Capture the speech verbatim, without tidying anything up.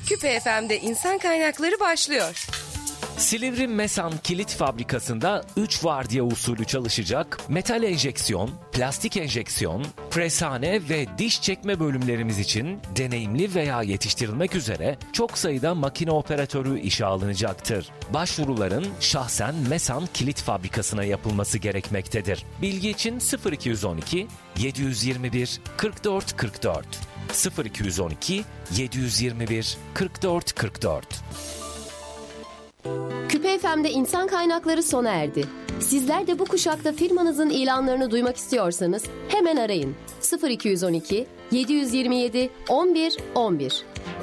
Küpe F M'de İnsan Kaynakları başlıyor. Silivri Mesan Kilit Fabrikası'nda üç vardiya usulü çalışacak metal enjeksiyon, plastik enjeksiyon, preshane ve diş çekme bölümlerimiz için deneyimli veya yetiştirilmek üzere çok sayıda makine operatörü işe alınacaktır. Başvuruların şahsen Mesan Kilit Fabrikası'na yapılması gerekmektedir. Bilgi için sıfır iki yüz on iki yedi yüz yirmi bir kırk dört kırk dört sıfır iki yüz on iki yedi yüz yirmi bir kırk dört kırk dört. Küpe F M'de insan kaynakları sona erdi. Sizler de bu kuşakta firmanızın ilanlarını duymak istiyorsanız hemen arayın. sıfır iki yüz on iki yedi yüz yirmi yedi on bir on bir.